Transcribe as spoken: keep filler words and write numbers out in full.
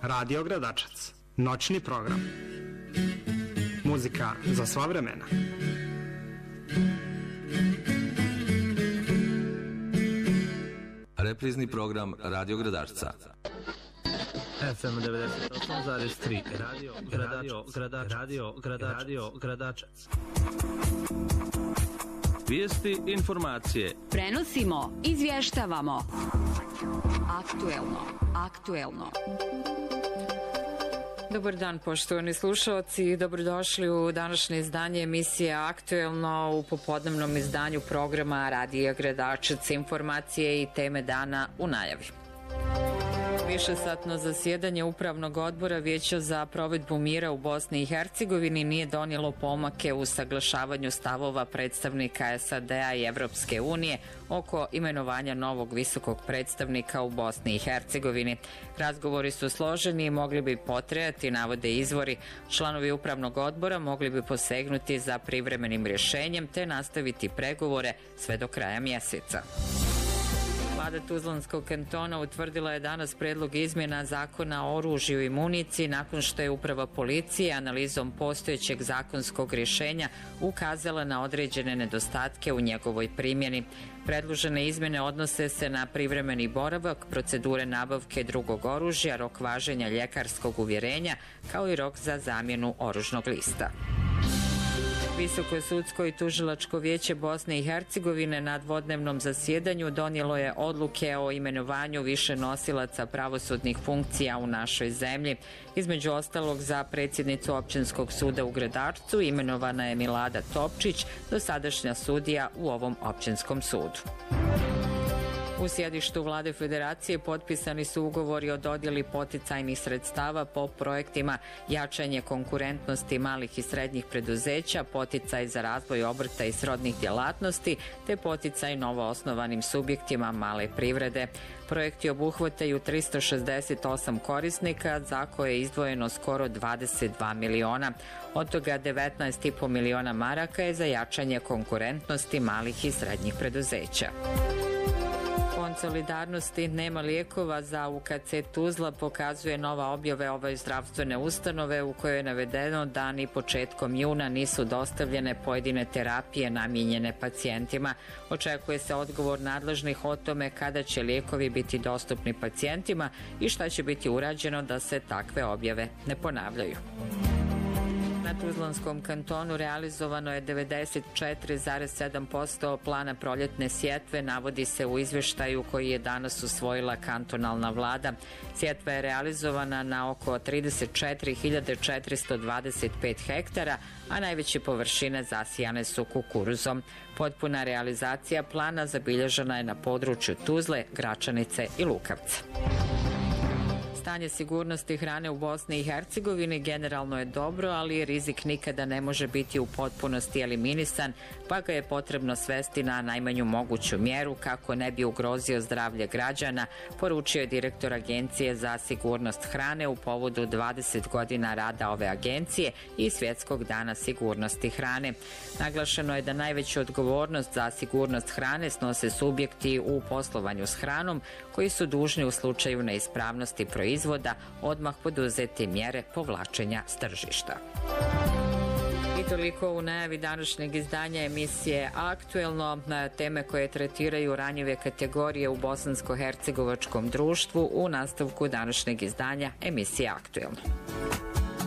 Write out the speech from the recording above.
Radio Gradačac. Noćni program. Muzika za sva vremena. Reprizni program Radio Gradačca. F M devedeset osam zarez tri Radio Gradačac. Radio Gradačac. Radio Gradačac. Vijesti, informacije. Prenosimo, izvještavamo. Aktuelno, aktuelno. Dobar dan, poštovani slušalci, dobrodošli u današnje izdanje emisije Aktuelno u popodnevnom izdanju programa Radija Gradačac, informacije i teme dana u najavi. Višesatno zasjedanje Upravnog odbora Vijeća za provedbu mira u Bosni i Hercegovini nije donijelo pomake u saglašavanju stavova predstavnika S A D-a i Evropske unije oko imenovanja novog visokog predstavnika u Bosni i Hercegovini. Razgovori su složeni i mogli bi potrajati, navode izvori. Članovi Upravnog odbora mogli bi posegnuti za privremenim rješenjem te nastaviti pregovore sve do kraja mjeseca. Vlada Tuzlanskog kantona utvrdila je danas predlog izmjena zakona o oružju i municiji nakon što je uprava policije analizom postojećeg zakonskog rješenja ukazala na određene nedostatke u njegovoj primjeni. Predložene izmjene odnose se na privremeni boravak, procedure nabavke drugog oružja, rok važenja ljekarskog uvjerenja, kao i rok za zamjenu oružnog lista. Visoko sudsko i tužilačko vijeće Bosne i Hercegovine na dvodnevnom zasjedanju donijelo je odluke o imenovanju više nosilaca pravosudnih funkcija u našoj zemlji. Između ostalog, za predsjednicu Općinskog suda u Gradačcu imenovana je Milada Topčić, dosadašnja sudija u ovom općinskom sudu. U sjedištu Vlade Federacije potpisani su ugovori o dodjeli poticajnih sredstava po projektima jačanje konkurentnosti malih i srednjih preduzeća, poticaj za razvoj obrta i srodnih djelatnosti, te poticaj novoosnovanim subjektima male privrede. Projekti obuhvataju tristo šezdeset osam korisnika za koje je izdvojeno skoro dvadeset dva miliona. Od toga devetnaest i po miliona maraka je za jačanje konkurentnosti malih i srednjih preduzeća. Fond solidarnosti nema lijekova za U K C Tuzla pokazuje nova objave ove zdravstvene ustanove u kojoj je navedeno da ni početkom juna nisu dostavljene pojedine terapije namijenjene pacijentima. Očekuje se odgovor nadležnih o tome kada će lijekovi biti dostupni pacijentima i šta će biti urađeno da se takve objave ne ponavljaju. Na Tuzlanskom kantonu realizovano je devedeset četiri zarez sedam posto plana proljetne sjetve, navodi se u izvještaju koji je danas usvojila kantonalna vlada. Sjetva je realizovana na oko trideset četiri hiljade četiristo dvadeset pet hektara, a najveće površine zasijane su kukuruzom. Potpuna realizacija plana zabilježena je na području Tuzle, Gračanice i Lukavca. Stanje sigurnosti hrane u Bosni i Hercegovini generalno je dobro, ali rizik nikada ne može biti u potpunosti eliminisan, pa ga je potrebno svesti na najmanju moguću mjeru kako ne bi ugrozio zdravlje građana, poručio je direktor Agencije za sigurnost hrane u povodu dvadeset godina rada ove agencije i Svjetskog dana sigurnosti hrane. Naglašeno je da najveću odgovornost za sigurnost hrane snose subjekti u poslovanju s hranom koji su dužni u slučaju neispravnosti proizvoda izvoda odmah poduzeti mjere povlačenja s tržišta. I toliko u najavi današnjeg izdanja emisije Aktuelno, teme koje tretiraju ranjive kategorije u bosansko-hercegovačkom društvu u nastavku današnjeg izdanja emisije Aktuelno.